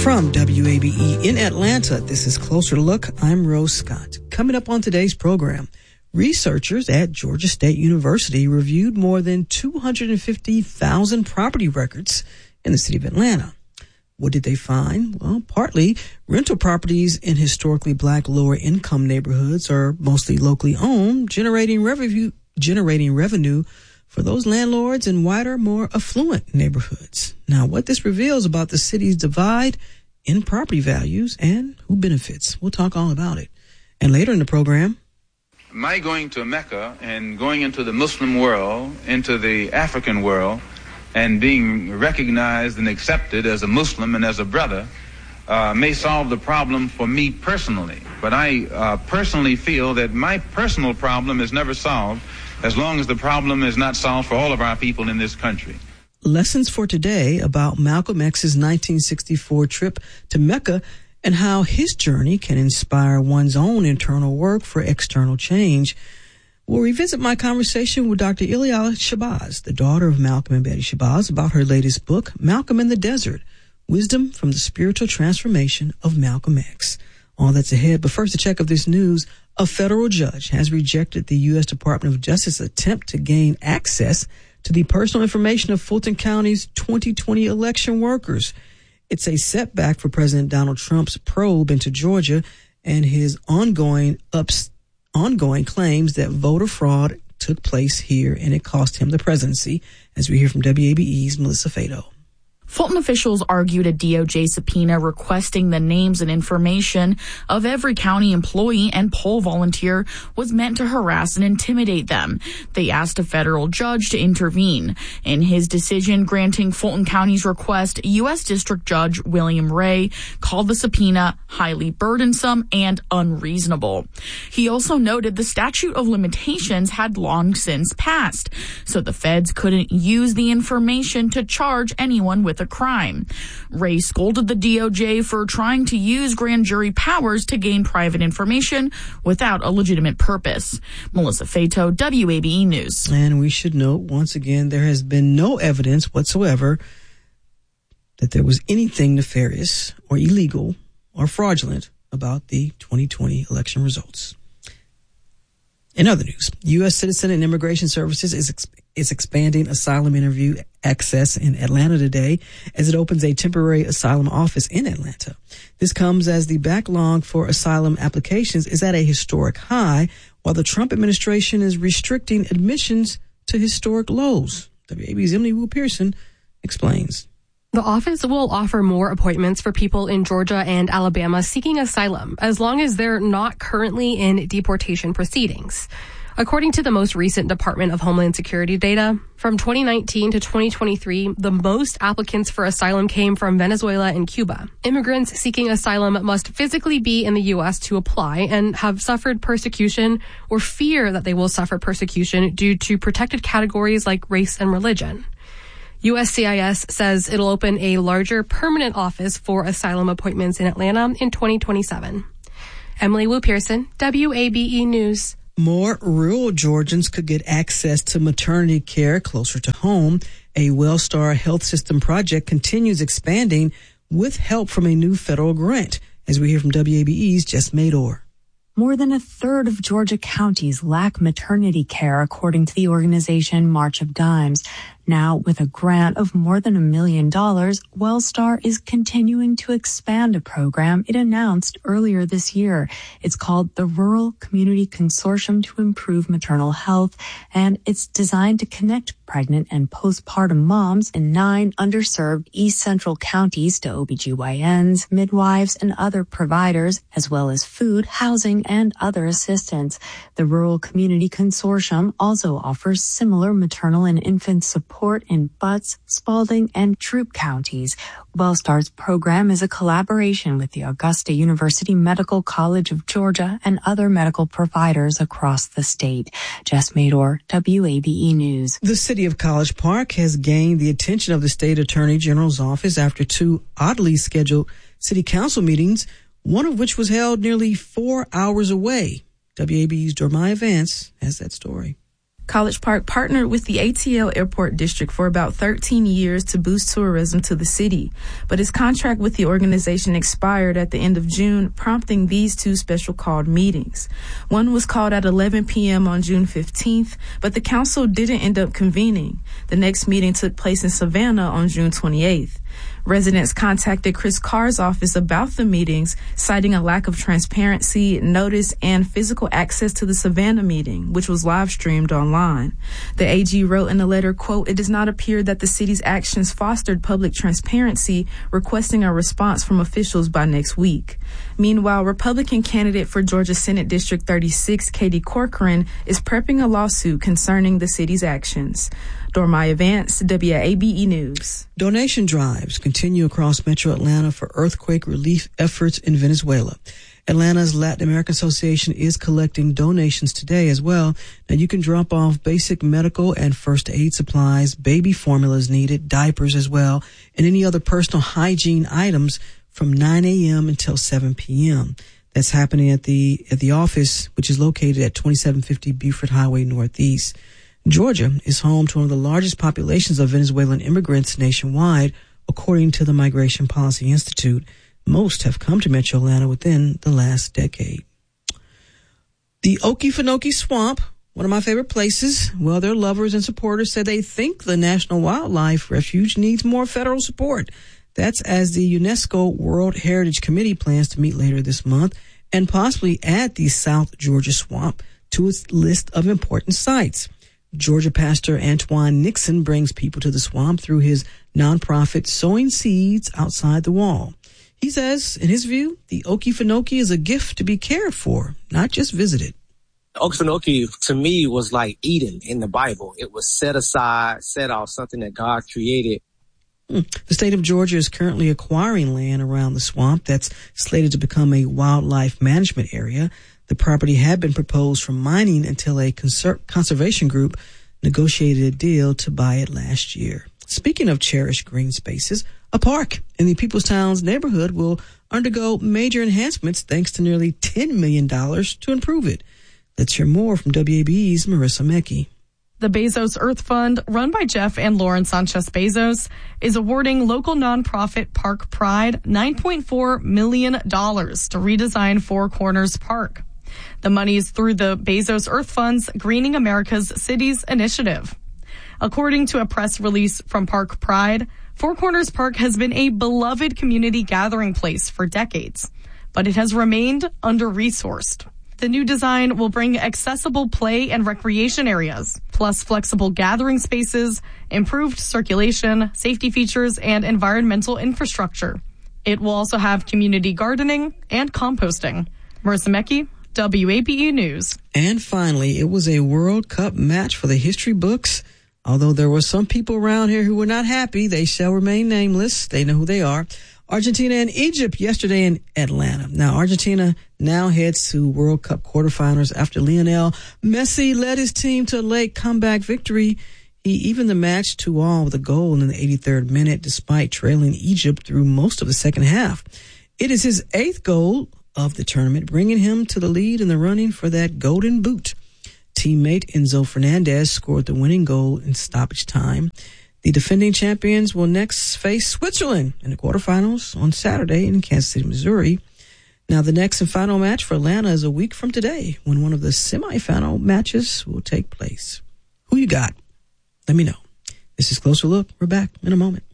From WABE in Atlanta, this is Closer Look. I'm Rose Scott. Coming up on today's program, researchers at Georgia State University reviewed more than 250,000 property records in the city of Atlanta. What did they find? Well, partly rental properties in historically black lower income neighborhoods are mostly locally owned, generating revenue for those landlords in wider, more affluent neighborhoods. Now, what this reveals about the city's divide in property values and who benefits. We'll talk all about it. And later in the program, my going to Mecca and going into the Muslim world, into the African world, and being recognized and accepted as a Muslim and as a brother may solve the problem for me personally. But I personally feel that my personal problem is never solved as long as the problem is not solved for all of our people in this country. Lessons for today about Malcolm X's 1964 trip to Mecca and how his journey can inspire one's own internal work for external change. We'll revisit my conversation with Dr. Ileana Shabazz, the daughter of Malcolm and Betty Shabazz, about her latest book, Malcolm in the Desert, Wisdom from the Spiritual Transformation of Malcolm X. All that's ahead, but first a check of this news. A federal judge has rejected the U.S. Department of Justice attempt to gain access to the personal information of Fulton County's 2020 election workers. It's a setback for President Donald Trump's probe into Georgia and his ongoing claims that voter fraud took place here and it cost him the presidency, as we hear from WABE's Melissa Fado. Fulton officials argued a DOJ subpoena requesting the names and information of every county employee and poll volunteer was meant to harass and intimidate them. They asked a federal judge to intervene. In his decision granting Fulton County's request, U.S. District Judge William Ray called the subpoena highly burdensome and unreasonable. He also noted the statute of limitations had long since passed, so the feds couldn't use the information to charge anyone with a crime. Ray scolded the DOJ for trying to use grand jury powers to gain private information without a legitimate purpose. Melissa Fato, WABE News. And we should note, once again, there has been no evidence whatsoever that there was anything nefarious or illegal or fraudulent about the 2020 election results. In other news, U.S. Citizen and Immigration Services is expanding asylum interview access in Atlanta today as it opens a temporary asylum office in Atlanta. This comes as the backlog for asylum applications is at a historic high, while the Trump administration is restricting admissions to historic lows. WABE's Emily Wu Pearson explains. The office will offer more appointments for people in Georgia and Alabama seeking asylum, as long as they're not currently in deportation proceedings. According to the most recent Department of Homeland Security data, from 2019 to 2023, the most applicants for asylum came from Venezuela and Cuba. Immigrants seeking asylum must physically be in the U.S. to apply and have suffered persecution or fear that they will suffer persecution due to protected categories like race and religion. USCIS says it'll open a larger permanent office for asylum appointments in Atlanta in 2027. Emily Wu Pearson, WABE News. More rural Georgians could get access to maternity care closer to home. A WellStar Health System project continues expanding with help from a new federal grant, as we hear from WABE's Jess Mador. More than a third of Georgia counties lack maternity care, according to the organization March of Dimes. Now, with a grant of more than $1 million, WellStar is continuing to expand a program it announced earlier this year. It's called the Rural Community Consortium to Improve Maternal Health, and it's designed to connect pregnant and postpartum moms in 9 underserved East Central counties to OBGYNs, midwives, and other providers, as well as food, housing, and other assistance. The Rural Community Consortium also offers similar maternal and infant support in Butts, Spalding, and Troup counties. WellStar's program is a collaboration with the Augusta University Medical College of Georgia and other medical providers across the state. Jess Mador, WABE News. The city of College Park has gained the attention of the state attorney general's office after 2 oddly scheduled city council meetings, one of which was held nearly 4 hours away. WABE's Dormaya Vance has that story. College Park partnered with the ATL Airport District for about 13 years to boost tourism to the city, but its contract with the organization expired at the end of June, prompting these two special called meetings. One was called at 11 p.m. on June 15th, but the council didn't end up convening. The next meeting took place in Savannah on June 28th. Residents contacted Chris Carr's office about the meetings, citing a lack of transparency, notice, and physical access to the Savannah meeting, which was live streamed online. The AG wrote in a letter, quote, "It does not appear that the city's actions fostered public transparency, requesting a response from officials by next week." Meanwhile, Republican candidate for Georgia Senate District 36, Katie Corcoran, is prepping a lawsuit concerning the city's actions. Dormaya Vance, WABE News. Donation drives continue across Metro Atlanta for earthquake relief efforts in Venezuela. Atlanta's Latin American Association is collecting donations today as well. Now you can drop off basic medical and first aid supplies, baby formulas needed, diapers as well, and any other personal hygiene items from 9 a.m. until 7 p.m. That's happening at the office, which is located at 2750 Buford Highway Northeast. Georgia is home to one of the largest populations of Venezuelan immigrants nationwide, according to the Migration Policy Institute. Most have come to Metro Atlanta within the last decade. The Okefenokee Swamp, one of my favorite places, well, their lovers and supporters said they think the National Wildlife Refuge needs more federal support. That's as the UNESCO World Heritage Committee plans to meet later this month and possibly add the South Georgia Swamp to its list of important sites. Georgia pastor Antoine Nixon brings people to the swamp through his nonprofit Sowing Seeds Outside the Wall. He says, in his view, the Okefenokee is a gift to be cared for, not just visited. Okefenokee, to me, was like Eden in the Bible. It was set aside, set off, something that God created. The state of Georgia is currently acquiring land around the swamp that's slated to become a wildlife management area. The property had been proposed for mining until a conservation group negotiated a deal to buy it last year. Speaking of cherished green spaces, a park in the People's Towns neighborhood will undergo major enhancements thanks to nearly $10 million to improve it. Let's hear more from WABE's Marissa Mecki. The Bezos Earth Fund, run by Jeff and Lauren Sanchez Bezos, is awarding local nonprofit Park Pride $9.4 million to redesign Four Corners Park. The money is through the Bezos Earth Fund's Greening America's Cities initiative. According to a press release from Park Pride, Four Corners Park has been a beloved community gathering place for decades, but it has remained under-resourced. The new design will bring accessible play and recreation areas, plus flexible gathering spaces, improved circulation, safety features, and environmental infrastructure. It will also have community gardening and composting. Marissa Mecki, WABE News. And finally, it was a World Cup match for the history books. Although there were some people around here who were not happy, they shall remain nameless. They know who they are. Argentina and Egypt yesterday in Atlanta. Now, Argentina now heads to World Cup quarterfinals after Lionel Messi led his team to a late comeback victory. He evened the match 2-2 with a goal in the 83rd minute, despite trailing Egypt through most of the second half. It is his 8th goal of the tournament, bringing him to the lead in the running for that golden boot. Teammate Enzo Fernandez scored the winning goal in stoppage time. The defending champions will next face Switzerland in the quarterfinals on Saturday in Kansas City, Missouri. Now, the next and final match for Atlanta is a week from today when one of the semifinal matches will take place. Who you got? Let me know. This is Closer Look. We're back in a moment.